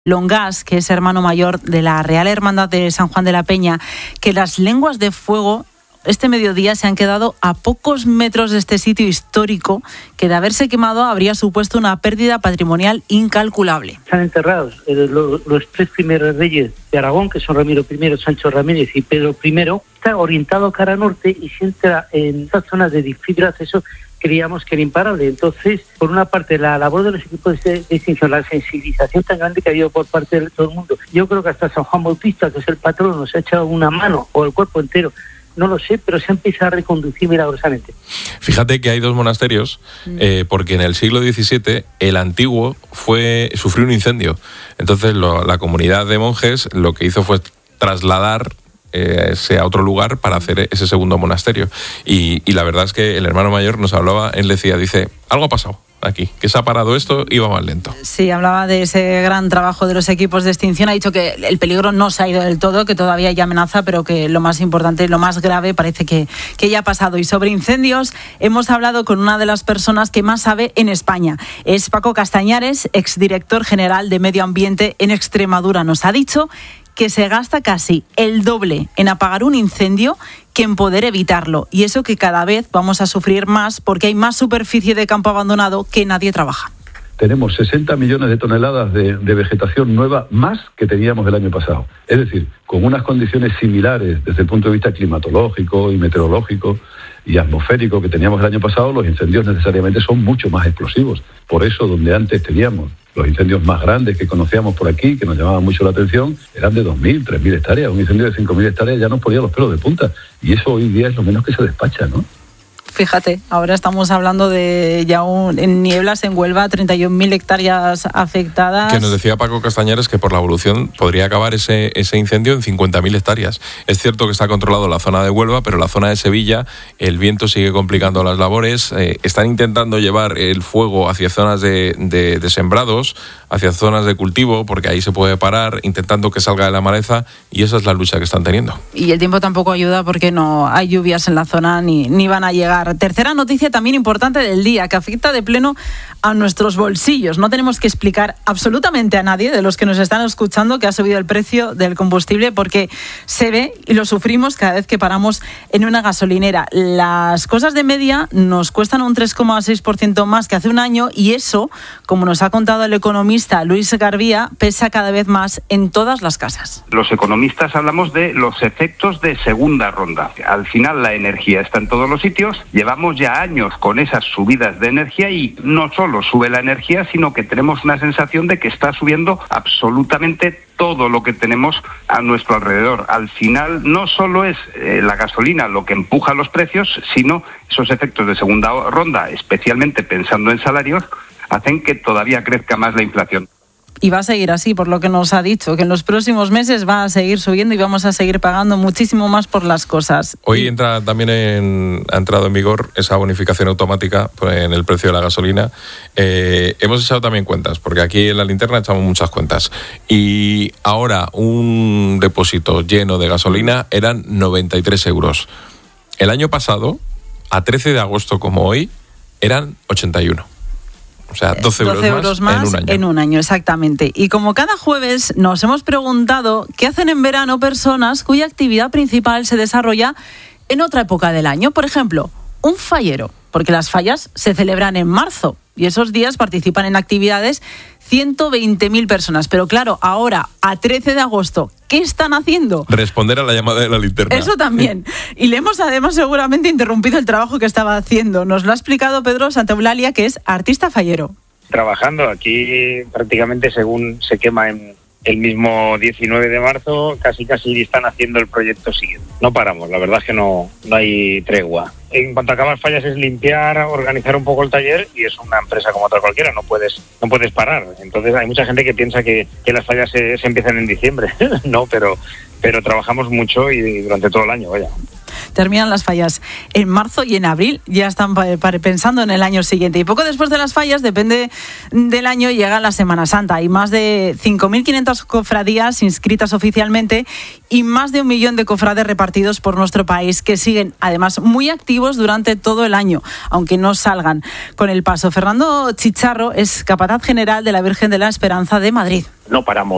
Longas, que es hermano mayor de la Real Hermandad de San Juan de la Peña, que las lenguas de fuego este mediodía se han quedado a pocos metros de este sitio histórico que, de haberse quemado, habría supuesto una pérdida patrimonial incalculable. Están enterrados los tres primeros reyes de Aragón, que son Ramiro I, Sancho Ramírez y Pedro I. Está orientado cara norte y se entra en estas zonas de fibras, eso creíamos que era imparable. Entonces, por una parte, la labor de los equipos de extinción, la sensibilización tan grande que ha habido por parte de todo el mundo. Yo creo que hasta San Juan Bautista, que es el patrón, nos ha echado una mano, o el cuerpo entero, no lo sé, pero se empieza a reconducir milagrosamente. Fíjate que hay dos monasterios, porque en el siglo XVII el antiguo sufrió un incendio. Entonces la comunidad de monjes lo que hizo fue trasladar a otro lugar para hacer ese segundo monasterio. Y la verdad es que el hermano mayor nos hablaba, él decía, algo ha pasado aquí, que se ha parado esto y va más lento. Sí, hablaba de ese gran trabajo de los equipos de extinción. Ha dicho que el peligro no se ha ido del todo, que todavía hay amenaza, pero que lo más importante, lo más grave parece que ya ha pasado. Y sobre incendios hemos hablado con una de las personas que más sabe en España. Es Paco Castañares, exdirector general de Medio Ambiente en Extremadura. Nos ha dicho que se gasta casi el doble en apagar un incendio que en poder evitarlo. Y eso que cada vez vamos a sufrir más porque hay más superficie de campo abandonado que nadie trabaja. Tenemos 60 millones de toneladas de vegetación nueva más que teníamos el año pasado. Es decir, con unas condiciones similares desde el punto de vista climatológico y meteorológico y atmosférico que teníamos el año pasado, los incendios necesariamente son mucho más explosivos. Por eso, donde antes teníamos los incendios más grandes que conocíamos por aquí, que nos llamaban mucho la atención, eran de 2.000, 3.000 hectáreas. Un incendio de 5.000 hectáreas ya nos ponía los pelos de punta. Y eso hoy día es lo menos que se despacha, ¿no? Fíjate, ahora estamos hablando de ya en nieblas en Huelva, 31.000 hectáreas afectadas. Que nos decía Paco Castañares que por la evolución podría acabar ese incendio en 50.000 hectáreas. Es cierto que está controlado la zona de Huelva, pero la zona de Sevilla, el viento sigue complicando las labores. Están intentando llevar el fuego hacia zonas de sembrados, hacia zonas de cultivo, porque ahí se puede parar, intentando que salga de la maleza, y esa es la lucha que están teniendo. Y el tiempo tampoco ayuda porque no hay lluvias en la zona ni van a llegar. Tercera noticia también importante del día, que afecta de pleno a nuestros bolsillos. No tenemos que explicar absolutamente a nadie de los que nos están escuchando que ha subido el precio del combustible, porque se ve y lo sufrimos cada vez que paramos en una gasolinera. Las cosas de media nos cuestan un 3,6% más que hace un año, y eso, como nos ha contado el economista Luis Garbía, pesa cada vez más en todas las casas. Los economistas hablamos de los efectos de segunda ronda. Al final la energía está en todos los sitios. Llevamos ya años con esas subidas de energía y no solo sube la energía, sino que tenemos una sensación de que está subiendo absolutamente todo lo que tenemos a nuestro alrededor. Al final no solo es la gasolina lo que empuja los precios, sino esos efectos de segunda ronda, especialmente pensando en salarios, hacen que todavía crezca más la inflación. Y va a seguir así, por lo que nos ha dicho, que en los próximos meses va a seguir subiendo y vamos a seguir pagando muchísimo más por las cosas. Hoy ha entrado en vigor esa bonificación automática en el precio de la gasolina. Hemos echado también cuentas, porque aquí en La Linterna echamos muchas cuentas. Y ahora un depósito lleno de gasolina eran 93 euros. El año pasado, a 13 de agosto como hoy, eran 81. O sea, 12 euros más en un año, exactamente. Y como cada jueves nos hemos preguntado qué hacen en verano personas cuya actividad principal se desarrolla en otra época del año. Por ejemplo, un fallero, porque las fallas se celebran en marzo y esos días participan en actividades 120.000 personas. Pero claro, ahora, a 13 de agosto, ¿qué están haciendo? Responder a la llamada de La Linterna. Eso también. Y le hemos además seguramente interrumpido el trabajo que estaba haciendo. Nos lo ha explicado Pedro Santaeulalia, que es artista fallero. Trabajando aquí prácticamente según se quema en el mismo 19 de marzo, casi están haciendo el proyecto siguiente. No paramos, la verdad es que no hay tregua. En cuanto a acabar fallas es limpiar, organizar un poco el taller, y es una empresa como otra cualquiera, no puedes parar. Entonces hay mucha gente que piensa que las fallas se empiezan en diciembre. No, pero trabajamos mucho y durante todo el año, vaya. Terminan las fallas en marzo y en abril, ya están pensando en el año siguiente. Y poco después de las fallas, depende del año, llega la Semana Santa. Hay más de 5.500 cofradías inscritas oficialmente y más de 1 millón de cofrades repartidos por nuestro país, que siguen además muy activos durante todo el año, aunque no salgan con el paso. Fernando Chicharro es capataz general de la Virgen de la Esperanza de Madrid. No paramos.